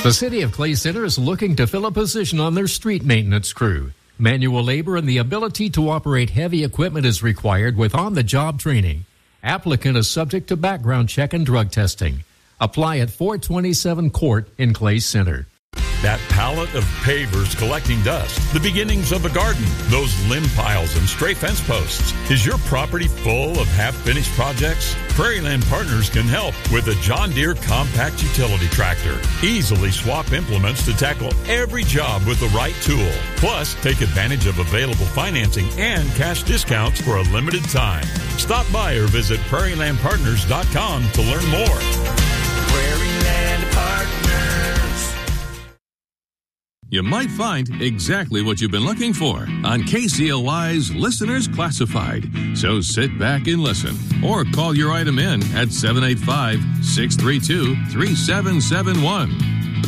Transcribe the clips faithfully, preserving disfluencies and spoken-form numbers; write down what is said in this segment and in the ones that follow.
The City of Clay Center is looking to fill a position on their street maintenance crew. Manual labor and the ability to operate heavy equipment is required with on-the-job training. Applicant is subject to background check and drug testing. Apply at four twenty-seven Court in Clay Center. That pallet of pavers collecting dust, the beginnings of a garden, those limb piles and stray fence posts. Is your property full of half-finished projects? Prairieland Partners can help with a John Deere compact utility tractor. Easily swap implements to tackle every job with the right tool. Plus, take advantage of available financing and cash discounts for a limited time. Stop by or visit prairie land partners dot com to learn more. Prairieland Partners. You might find exactly what you've been looking for on K C L Y's Listeners Classified. So sit back and listen, or call your item in at seven eight five, six three two, three seven seven one.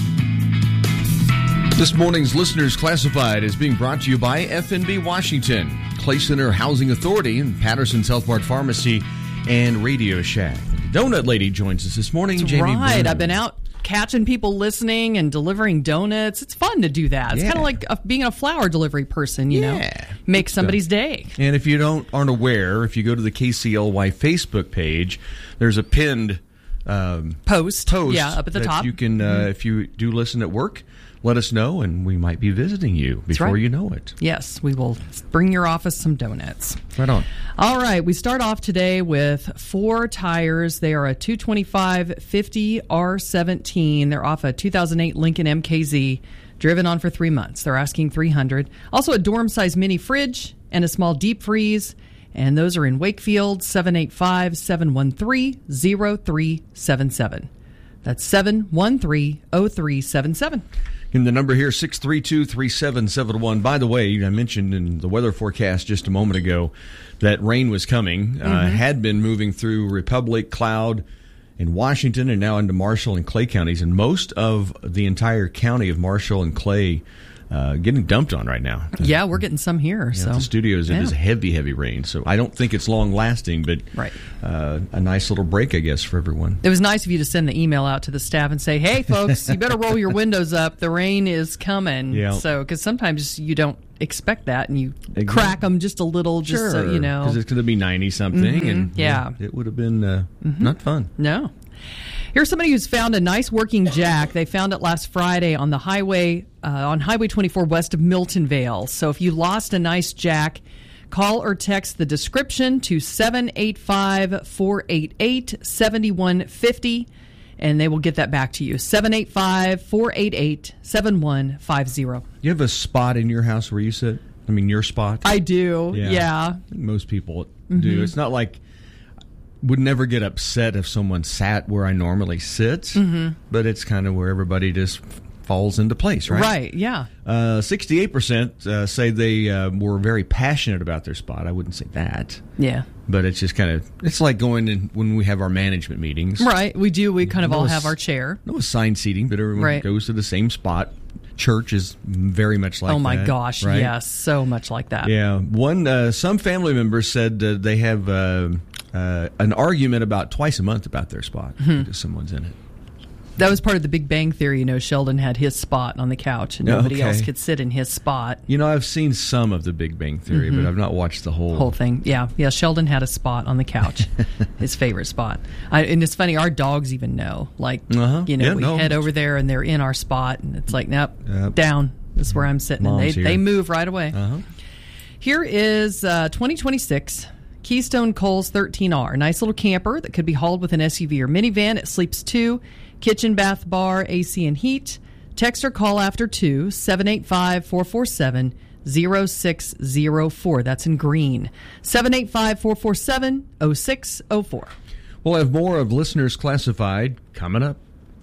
This morning's Listeners Classified is being brought to you by F N B Washington, Clay Center Housing Authority, and Patterson's Health Mart Pharmacy, and Radio Shack. The Donut Lady joins us this morning. That's Jamie right. Boone. I've been out catching people listening and delivering donuts. It's fun to do that. It's Yeah. kind of like a, being a flower delivery person, you Yeah. know. Make somebody's day. And if you don't aren't aware, if you go to the K C L Y Facebook page, there's a pinned um, Post. post Yeah, up at the that top. you can, uh, Mhm. if you do listen at work, let us know, and we might be visiting you before right. you know it. Yes, we will bring your office some donuts. Right on. All right, we start off today with four tires. They are a two twenty-five fifty R seventeen. They're off a two thousand eight Lincoln M K Z, driven on for three months. They're asking three hundred dollars. Also a dorm-size mini fridge and a small deep freeze, and those are in Wakefield, seven eight five, seven one three, zero three seven seven. That's seven one three, zero three seven seven. And the number here, six three two, three seven seven one. By the way, I mentioned in the weather forecast just a moment ago that rain was coming, mm-hmm. uh, had been moving through Republic, Cloud, and Washington, and now into Marshall and Clay counties. And most of the entire county of Marshall and Clay uh, getting dumped on right now. Yeah, we're getting some here. Yeah, so the studios, yeah. it is heavy, heavy rain. So I don't think it's long lasting, but right. uh, a nice little break, I guess, for everyone. It was nice of you to send the email out to the staff and say, hey, folks, you better roll your windows up. The rain is coming. Yeah. So, because sometimes you don't expect that, and you Exactly. crack them just a little, just Sure, so you know. because it's going to be ninety-something, Mhm, and yeah. it would have been uh, Mm-hmm. not fun. No. Here's somebody who's found a nice working jack. They found it last Friday on the highway, uh, on Highway twenty-four west of Milton Vale. So if you lost a nice jack, call or text the description to seven eight five, four eight eight, seven one five zero, and they will get that back to you. seven eight five, four eight eight, seven one five zero. You have a spot in your house where you sit? I mean, your spot? I do, yeah. Most people Mhm. do. It's not like would never get upset if someone sat where I normally sit, Mhm. but it's kind of where everybody just falls into place, right? Right, yeah. Uh, sixty-eight percent uh, say they uh, were very passionate about their spot. I wouldn't say that. Yeah. But it's just kind of, it's like going in when we have our management meetings. Right, we do. We kind of No all ass- have our chair. No assigned seating, but everyone Right. goes to the same spot. Church is very much like that. oh, my gosh, right? yes, so much like that. Yeah. One, uh, some family members said uh, they have uh, uh, an argument about twice a month about their spot Mhm. because someone's in it. That was part of the Big Bang Theory. You know, Sheldon had his spot on the couch, and nobody Okay. else could sit in his spot. You know, I've seen some of the Big Bang Theory, Mhm. but I've not watched the whole. Whole thing. Yeah, yeah. Sheldon had a spot on the couch, his favorite spot. I, and it's funny, our dogs even know. Like, Uh-huh. you know, Yeah, we no. head over there and they're in our spot, and it's like, nope, Yep. down. This is where I'm sitting. And Mom's they, here. they move right away. Uh-huh. Here is uh, twenty twenty-six Keystone Coles thirteen R. Nice little camper that could be hauled with an S U V or minivan. It sleeps two, kitchen, bath, bar, A C, and heat. Text or call after two, seven eight five, four four seven, zero six zero four. That's in green. seven eight five, four four seven, zero six zero four. We'll have more of Listeners Classified coming up.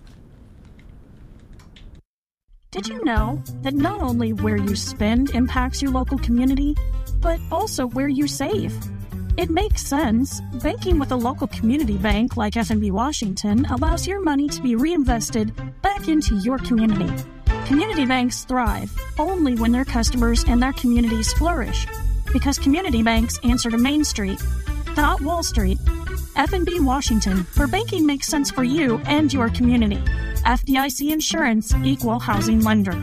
Did you know that not only where you spend impacts your local community, but also where you save? It makes sense. Banking with a local community bank like F N B Washington allows your money to be reinvested back into your community. Community banks thrive only when their customers and their communities flourish, because community banks answer to Main Street, not Wall Street. F N B Washington, where banking makes sense for you and your community. F D I C Insurance, Equal Housing Lender.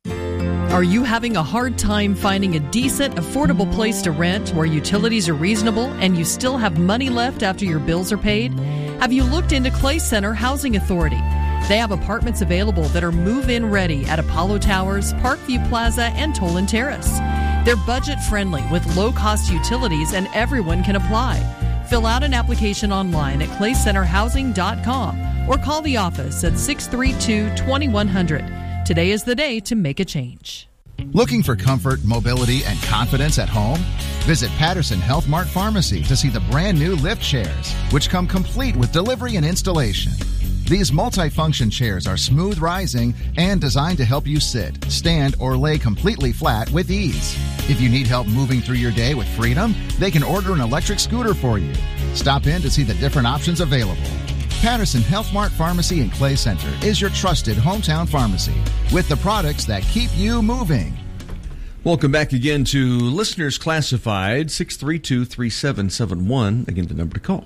Are you having a hard time finding a decent, affordable place to rent where utilities are reasonable and you still have money left after your bills are paid? Have you looked into Clay Center Housing Authority? They have apartments available that are move-in ready at Apollo Towers, Parkview Plaza, and Tolan Terrace. They're budget-friendly with low-cost utilities and everyone can apply. Fill out an application online at clay center housing dot com or call the office at six three two, two one zero zero. Today is the day to make a change. Looking for comfort, mobility, and confidence at home? Visit Patterson Health Mart Pharmacy to see the brand new lift chairs, which come complete with delivery and installation. These multi-function chairs are smooth rising and designed to help you sit, stand, or lay completely flat with ease. If you need help moving through your day with freedom, they can order an electric scooter for you. Stop in to see the different options available. Patterson Health Mart Pharmacy in Clay Center is your trusted hometown pharmacy with the products that keep you moving. Welcome back again to Listeners Classified, six three two, three seven seven one. Again, the number to call.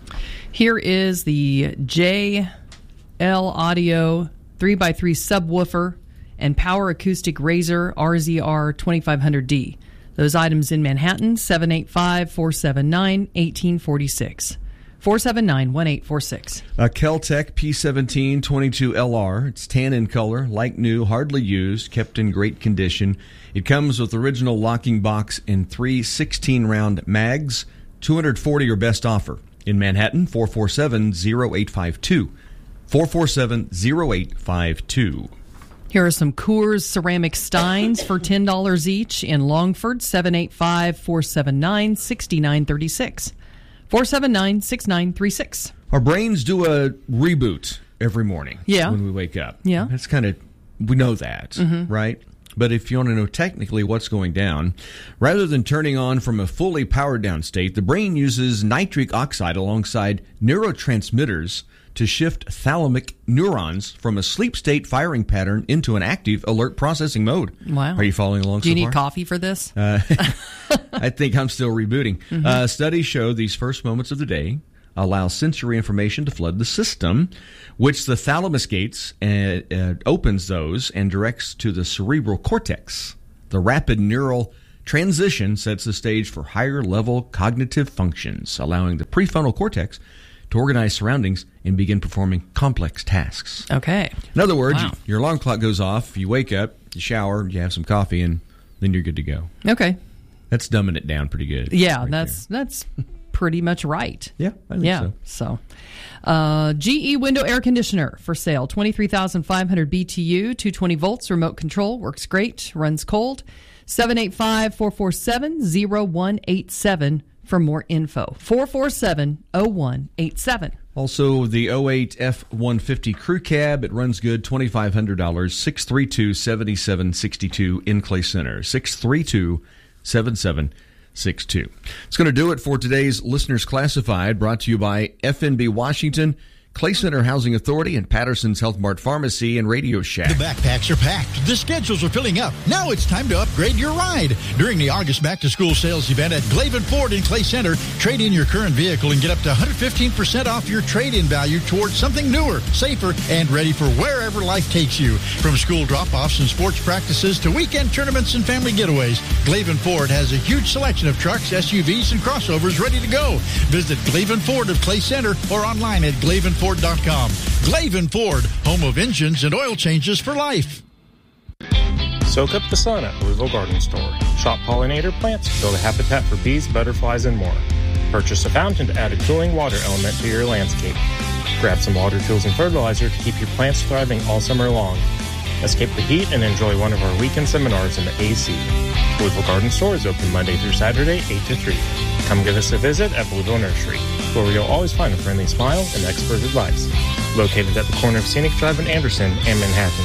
Here is the J L Audio three by three subwoofer and Power Acoustic Razor R Z R twenty-five hundred D. Those items in Manhattan, seven eight five, four seven nine, one eight four six. four seven nine, one eight four six. A Keltec P seventeen twenty-two L R. It's tan in color, like new, hardly used, kept in great condition. It comes with original locking box and three sixteen-round mags. two hundred forty dollars or best offer. In Manhattan, four four seven, zero eight five two. four four seven, zero eight five two. Here are some Coors ceramic steins for ten dollars each in Longford, seven eight five, four seven nine, six nine three six. four seven nine, six nine three six. Our brains do a reboot every morning yeah. when we wake up. Yeah. That's kind of, we know that, mm-hmm. right? But if you want to know technically what's going down, rather than turning on from a fully powered down state, the brain uses nitric oxide alongside neurotransmitters to shift thalamic neurons from a sleep state firing pattern into an active alert processing mode. Wow. Are you following along so far? Do you need coffee for this? Uh, I think I'm still rebooting. Mm-hmm. Uh, studies show these first moments of the day allow sensory information to flood the system, which the thalamus gates uh, uh, opens those and directs to the cerebral cortex. The rapid neural transition sets the stage for higher level cognitive functions, allowing the prefrontal cortex to organize surroundings and begin performing complex tasks. Okay. In other words, wow. your alarm clock goes off, you wake up, you shower, you have some coffee, and then you're good to go. Okay. That's dumbing it down pretty good. Yeah, right that's there. that's pretty much right. Yeah, I think yeah, so. so. Uh, G E window air conditioner for sale, twenty-three thousand five hundred B T U, two hundred twenty volts, remote control, works great, runs cold. seven eight five, four four seven, zero one eight seven for more info. four four seven, zero one eight seven. Also, the oh eight F one fifty Crew Cab, it runs good, twenty-five hundred dollars, six three two, seven seven six two in Clay Center, six three two, seven seven six two. It's going to do it for today's Listeners Classified, brought to you by F N B Washington, Clay Center Housing Authority, and Patterson's Health Mart Pharmacy and Radio Shack. The backpacks are packed. The schedules are filling up. Now it's time to upgrade your ride. During the August back-to-school sales event at Glavin Ford in Clay Center, trade in your current vehicle and get up to one hundred fifteen percent off your trade-in value towards something newer, safer, and ready for wherever life takes you. From school drop-offs and sports practices to weekend tournaments and family getaways, Glavin Ford has a huge selection of trucks, S U Vs, and crossovers ready to go. Visit Glavin Ford of Clay Center or online at glavin ford dot com. Glavin Ford, home of engines and oil changes for life. Soak up the sun at Louisville Garden Store. Shop pollinator plants, build a habitat for bees, butterflies, and more. Purchase a fountain to add a cooling water element to your landscape. Grab some water tools and fertilizer to keep your plants thriving all summer long. Escape the heat and enjoy one of our weekend seminars in the A C. Louisville Garden Store is open Monday through Saturday, eight to three. Come give us a visit at Louisville Nursery, where you'll always find a friendly smile and expert advice. Located at the corner of Scenic Drive in Anderson and Manhattan.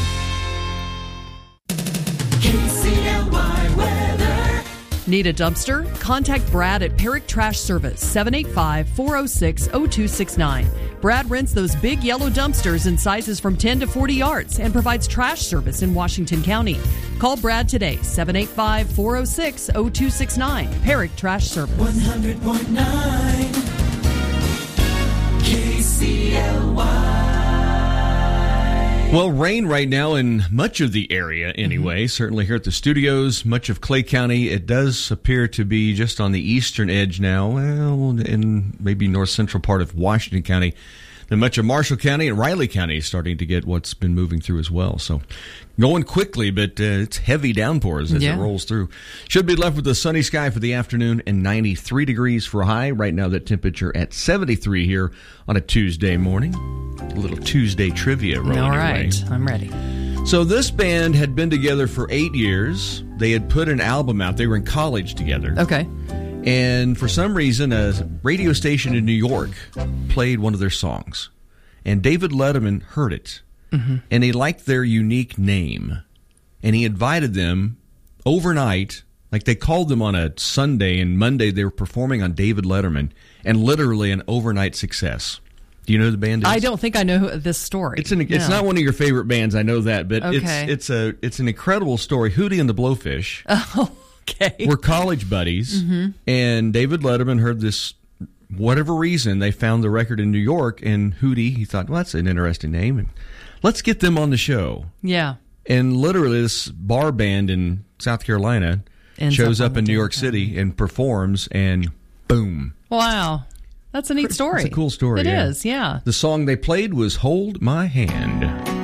K C L Y weather. Need a dumpster? Contact Brad at Perrick Trash Service, seven eight five, four oh six, oh two six nine. Brad rents those big yellow dumpsters in sizes from ten to forty yards and provides trash service in Washington County. Call Brad today, seven eight five, four oh six, oh two six nine. Perrick Trash Service. one hundred point nine K C L Y. Well, rain right now in much of the area anyway, mm-hmm. certainly here at the studios, much of Clay County. It does appear to be just on the eastern edge now, well, in maybe north central part of Washington County. Then much of Marshall County and Riley County is starting to get what's been moving through as well. So going quickly, but uh, it's heavy downpours as yeah. it rolls through. Should be left with a sunny sky for the afternoon and ninety-three degrees for a high. Right now, that temperature at seventy-three here on a Tuesday morning. A little Tuesday trivia rolling All right, away. I'm ready. So this band had been together for eight years. They had put an album out. They were in college together. Okay. And for some reason, a radio station in New York played one of their songs. And David Letterman heard it. Mm-hmm. And he liked their unique name. And he invited them overnight. Like they called them on a Sunday, and Monday they were performing on David Letterman. And literally an overnight success. Do you know who the band is? I don't think I know who, this story. It's an, it's no. not one of your favorite bands, I know that. But okay. it's it's a it's an incredible story. Hootie and the Blowfish. Oh. Okay. We're college buddies, mm-hmm. and David Letterman heard this, whatever reason, they found the record in New York, and Hootie, he thought, well, that's an interesting name, and let's get them on the show. Yeah. And literally, this bar band in South Carolina Ends shows up, up in New York City and performs, and boom. Wow. That's a neat story. It's a cool story. It yeah. is, yeah. The song they played was Hold My Hand.